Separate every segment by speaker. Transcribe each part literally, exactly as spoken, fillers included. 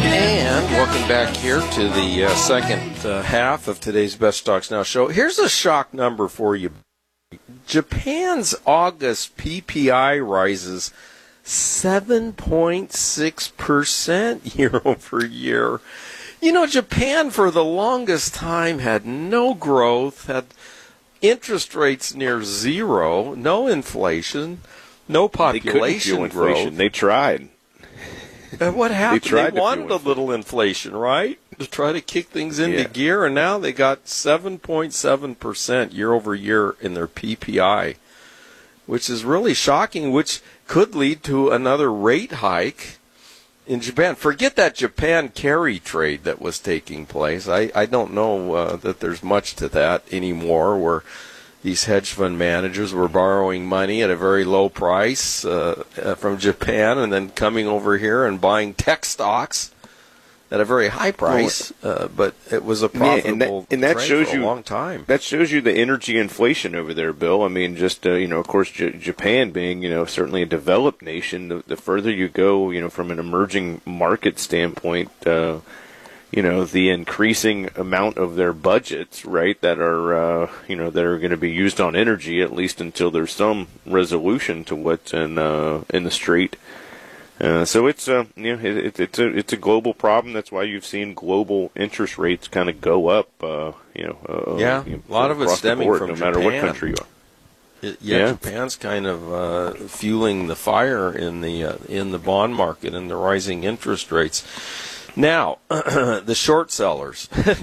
Speaker 1: And welcome back here to the uh, second uh, half of today's Best Stocks Now show. Here's a shock number for you. Japan's August P P I rises seven point six percent year over year. You know, Japan for the longest time had no growth, had interest rates near zero, no inflation, no population
Speaker 2: they
Speaker 1: growth.
Speaker 2: Inflation. They tried.
Speaker 1: And what happened?
Speaker 2: They,
Speaker 1: they wanted a little inflation, right? To try to kick things into
Speaker 2: yeah.
Speaker 1: gear, and now they got seven point seven percent year over year in their P P I, which is really shocking, which could lead to another rate hike in Japan. Forget that Japan carry trade that was taking place. I, I don't know uh, that there's much to that anymore, where these hedge fund managers were borrowing money at a very low price uh, uh, from Japan and then coming over here and buying tech stocks at a very high price. Uh, but it was a profitable
Speaker 2: yeah, and that, and that
Speaker 1: trade
Speaker 2: shows
Speaker 1: for a
Speaker 2: you,
Speaker 1: long time.
Speaker 2: That shows you the energy inflation over there, Bill. I mean, just, uh, you know, of course, J- Japan being, you know, certainly a developed nation, the, the further you go, you know, from an emerging market standpoint, uh, you know, the increasing amount of their budgets, right, that are, uh, you know, that are going to be used on energy, at least until there's some resolution to what's in, uh, in the street. Uh, so it's, uh, you know, it, it, it's a, it's a global problem. That's why you've seen global interest rates kind of go up, uh, you know, uh,
Speaker 1: yeah,
Speaker 2: you know,
Speaker 1: a lot of it's stemming
Speaker 2: board,
Speaker 1: from
Speaker 2: no
Speaker 1: Japan.
Speaker 2: matter what country you are.
Speaker 1: It, yeah,
Speaker 2: yeah,
Speaker 1: Japan's kind of uh, fueling the fire in the uh, in the bond market and the rising interest rates. Now, the short sellers.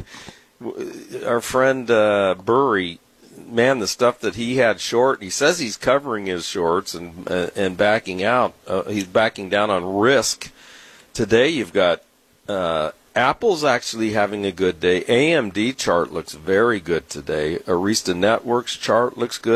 Speaker 1: Our friend uh, Burry, man, the stuff that he had short, he says he's covering his shorts and uh, and backing out. Uh, he's backing down on risk. Today you've got uh, Apple's actually having a good day. A M D chart looks very good today. Arista Networks chart looks good.